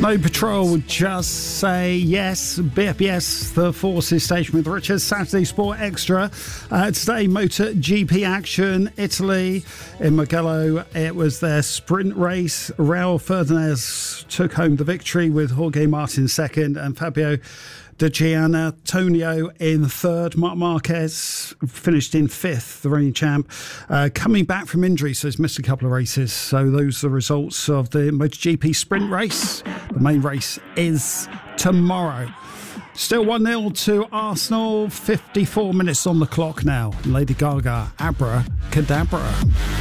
Snow Patrol, just say yes. BFBS, the Forces station with Richard. Saturday Sport Extra. Today, Motor GP action. Italy in Mugello. It was their sprint race. Raul Fernandez took home the victory with Jorge Martin second and Fabio De Gianantonio in third. Marc Marquez finished in fifth, the reigning champ, coming back from injury, so he's missed a couple of races. So those are the results of the MotoGP sprint race. The main race is tomorrow. Still 1-0 to Arsenal. 54 minutes on the clock now. Lady Gaga, Abra Cadabra.